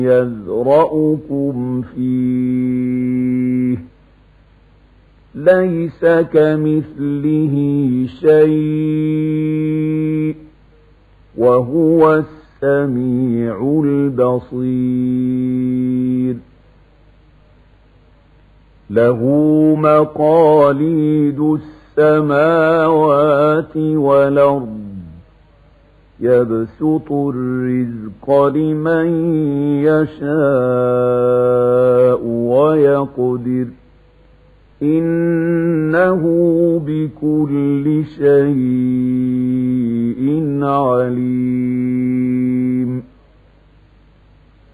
يذرأكم فيه ليس كمثله شيء وهو السميع البصير له مقاليد السماوات والأرض يبسط الرزق لمن يشاء ويقدر إنه بكل شيء عليم